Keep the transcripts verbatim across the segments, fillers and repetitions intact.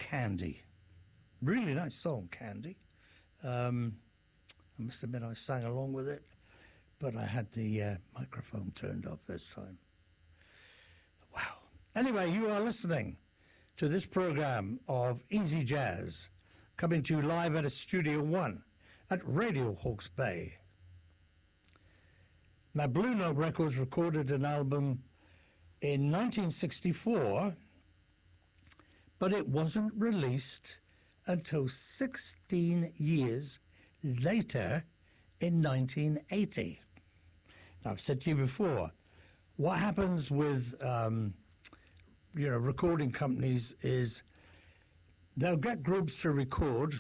Candy. Really nice song, Candy. Um, I must admit I sang along with it, but I had the uh, microphone turned off this time. Wow. Anyway, you are listening to this program of Easy Jazz, coming to you live at a Studio One at Radio Hawke's Bay. Now, Blue Note Records recorded an album in nineteen sixty-four, but it wasn't released until sixteen years later in nineteen eighty. Now, I've said to you before, what happens with um, you know, recording companies is they'll get groups to record,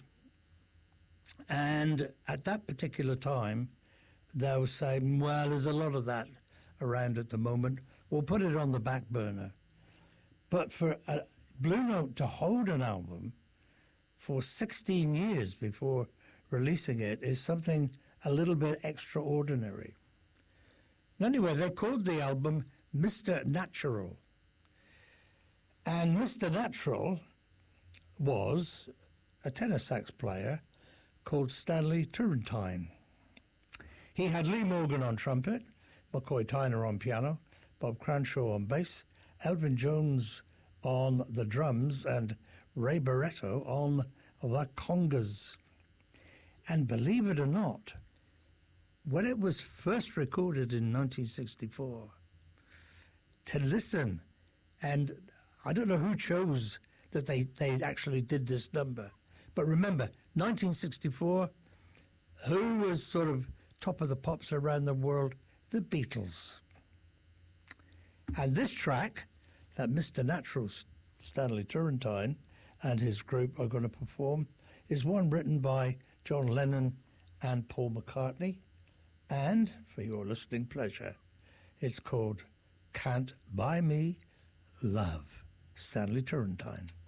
and at that particular time, they'll say, well, there's a lot of that around at the moment. We'll put it on the back burner. But for a Blue Note to hold an album for sixteen years before releasing it is something a little bit extraordinary. Anyway, they called the album Mister Natural. And Mister Natural was a tenor sax player called Stanley Turrentine. He had Lee Morgan on trumpet, McCoy Tyner on piano, Bob Cranshaw on bass, Elvin Jones on the drums, and Ray Barretto on the congas. And believe it or not, when it was first recorded in nineteen sixty-four, to listen, and I don't know who chose that they, they actually did this number, but remember, nineteen sixty-four, who was sort of top of the pops around the world? The Beatles. And this track that Mister Natural Stanley Turrentine and his group are going to perform is one written by John Lennon and Paul McCartney. And, for your listening pleasure, it's called Can't Buy Me Love, Stanley Turrentine.